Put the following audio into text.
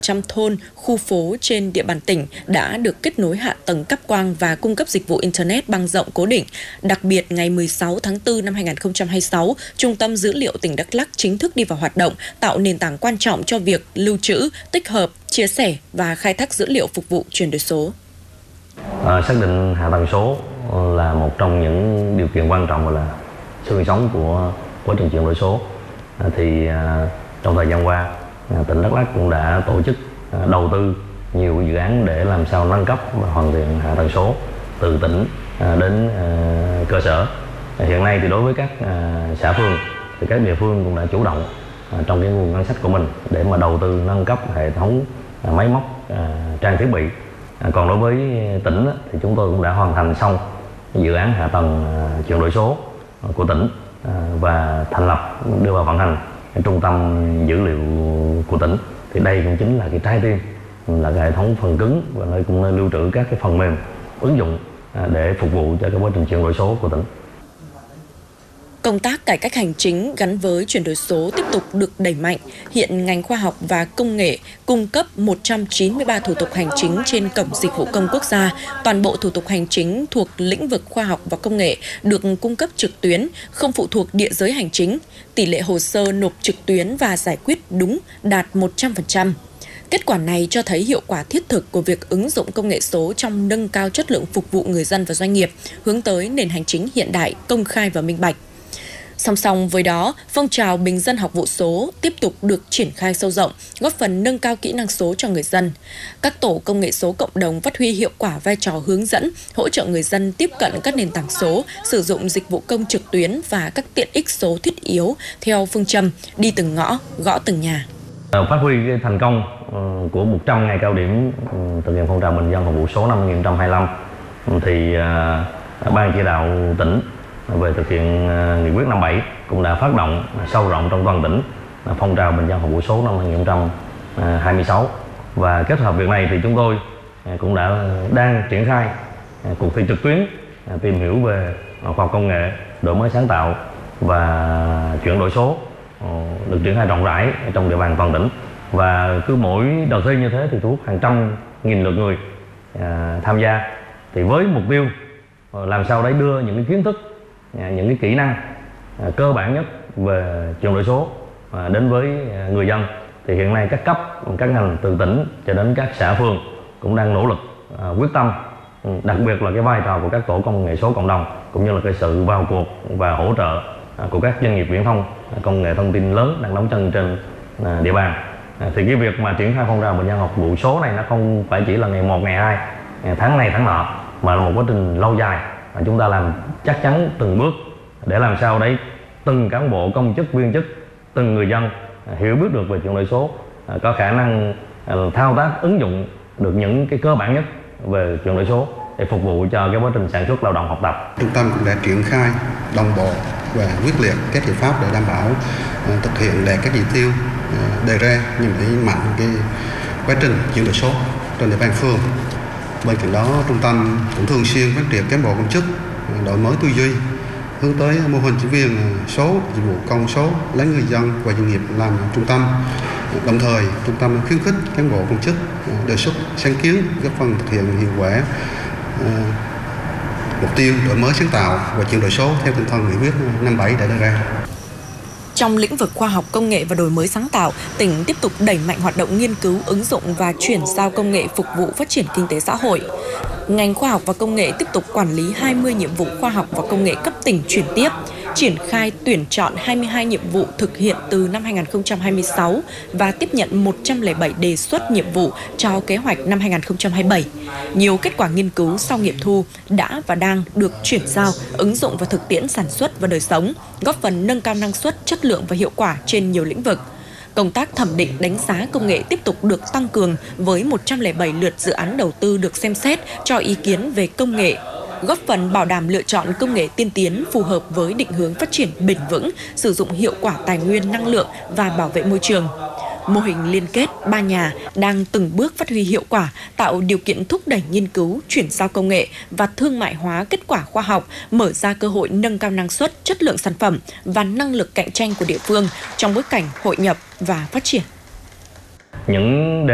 100 thôn, khu phố trên địa bàn tỉnh đã được kết nối hạ tầng cáp quang và cung cấp dịch vụ Internet băng rộng cố định. Đặc biệt, ngày 16 tháng 4 năm 2026, Trung tâm Dữ liệu tỉnh Đắk Lắk chính thức đi vào hoạt động, tạo nền tảng quan trọng cho việc lưu trữ, tích hợp, chia sẻ và khai thác dữ liệu phục vụ chuyển đổi số. Xác định hạ tầng số là một trong những điều kiện quan trọng và là xương sống của quá trình chuyển đổi số. Trong thời gian qua, tỉnh Đắk Lắk cũng đã tổ chức đầu tư nhiều dự án để làm sao nâng cấp và hoàn thiện hạ tầng số từ tỉnh đến cơ sở. Hiện nay thì đối với các xã phường thì các địa phương cũng đã chủ động trong cái nguồn ngân sách của mình để mà đầu tư nâng cấp hệ thống máy móc, trang thiết bị. Còn đối với tỉnh thì chúng tôi cũng đã hoàn thành xong dự án hạ tầng chuyển đổi số của tỉnh và thành lập đưa vào vận hành trung tâm dữ liệu của tỉnh. Thì đây cũng chính là cái trái tim, là cái hệ thống phần cứng và nơi cũng nơi lưu trữ các cái phần mềm ứng dụng để phục vụ cho cái quá trình chuyển đổi số của tỉnh. Công tác cải cách hành chính gắn với chuyển đổi số tiếp tục được đẩy mạnh. Hiện ngành khoa học và công nghệ cung cấp 193 thủ tục hành chính trên cổng dịch vụ công quốc gia. Toàn bộ thủ tục hành chính thuộc lĩnh vực khoa học và công nghệ được cung cấp trực tuyến, không phụ thuộc địa giới hành chính. Tỷ lệ hồ sơ nộp trực tuyến và giải quyết đúng đạt 100%. Kết quả này cho thấy hiệu quả thiết thực của việc ứng dụng công nghệ số trong nâng cao chất lượng phục vụ người dân và doanh nghiệp, hướng tới nền hành chính hiện đại, công khai và minh bạch. Song song với đó, phong trào bình dân học vụ số tiếp tục được triển khai sâu rộng, góp phần nâng cao kỹ năng số cho người dân. Các tổ công nghệ số cộng đồng phát huy hiệu quả vai trò hướng dẫn, hỗ trợ người dân tiếp cận các nền tảng số, sử dụng dịch vụ công trực tuyến và các tiện ích số thiết yếu theo phương châm đi từng ngõ, gõ từng nhà. Phát huy cái thành công của 100 ngày cao điểm thực hiện phong trào bình dân học vụ số năm 2025 thì Ban chỉ đạo tỉnh về thực hiện nghị quyết 57 cũng đã phát động sâu rộng trong toàn tỉnh phong trào bình dân học vụ số năm 2026. Và kết hợp việc này thì chúng tôi cũng đang triển khai cuộc thi trực tuyến tìm hiểu về khoa học công nghệ, đổi mới sáng tạo và chuyển đổi số được triển khai rộng rãi trong địa bàn toàn tỉnh. Và cứ mỗi đợt thi như thế thì thu hút hàng trăm nghìn lượt người tham gia. Thì với mục tiêu làm sao đấy đưa những cái kiến thức, những cái kỹ năng cơ bản nhất về chuyển đổi số đến với người dân. Thì hiện nay các cấp, các ngành từ tỉnh cho đến các xã phường cũng đang nỗ lực quyết tâm, đặc biệt là cái vai trò của các tổ công nghệ số cộng đồng cũng như là cái sự vào cuộc và hỗ trợ của các doanh nghiệp viễn thông, công nghệ thông tin lớn đang đóng chân trên địa bàn. Thì cái việc mà triển khai phong trào bình dân học vụ số này nó không phải chỉ là ngày 1, ngày 2, tháng này tháng nọ, mà là một quá trình lâu dài mà chúng ta làm chắc chắn từng bước để làm sao đấy từng cán bộ, công chức, viên chức, từng người dân hiểu biết được về chuyển đổi số, có khả năng thao tác ứng dụng được những cái cơ bản nhất về chuyển đổi số để phục vụ cho cái quá trình sản xuất, lao động, học tập. Trung tâm cũng đã triển khai đồng bộ và quyết liệt các giải pháp để đảm bảo thực hiện đạt các chỉ tiêu đề ra nhằm đẩy mạnh cái quá trình chuyển đổi số trên địa bàn phường. Bên cạnh đó, trung tâm cũng thường xuyên phát triển cán bộ công chức, đổi mới tư duy, hướng tới mô hình chính viên số, dịch vụ công số, lấy người dân và doanh nghiệp làm trung tâm. Đồng thời, trung tâm khuyến khích cán bộ công chức đề xuất sáng kiến góp phần thực hiện hiệu quả mục tiêu đổi mới sáng tạo và chuyển đổi số theo tinh thần nghị quyết 57 đã đề ra. Trong lĩnh vực khoa học công nghệ và đổi mới sáng tạo, tỉnh tiếp tục đẩy mạnh hoạt động nghiên cứu, ứng dụng và chuyển giao công nghệ phục vụ phát triển kinh tế xã hội. Ngành khoa học và công nghệ tiếp tục quản lý 20 nhiệm vụ khoa học và công nghệ cấp tỉnh chuyển tiếp, triển khai tuyển chọn 22 nhiệm vụ thực hiện từ năm 2026 và tiếp nhận 107 đề xuất nhiệm vụ cho kế hoạch năm 2027. Nhiều kết quả nghiên cứu sau nghiệm thu đã và đang được chuyển giao, ứng dụng vào thực tiễn sản xuất và đời sống, góp phần nâng cao năng suất, chất lượng và hiệu quả trên nhiều lĩnh vực. Công tác thẩm định đánh giá công nghệ tiếp tục được tăng cường với 107 lượt dự án đầu tư được xem xét cho ý kiến về công nghệ, góp phần bảo đảm lựa chọn công nghệ tiên tiến phù hợp với định hướng phát triển bền vững, sử dụng hiệu quả tài nguyên năng lượng và bảo vệ môi trường. Mô hình liên kết 3 nhà đang từng bước phát huy hiệu quả, tạo điều kiện thúc đẩy nghiên cứu, chuyển giao công nghệ và thương mại hóa kết quả khoa học, mở ra cơ hội nâng cao năng suất, chất lượng sản phẩm và năng lực cạnh tranh của địa phương trong bối cảnh hội nhập và phát triển.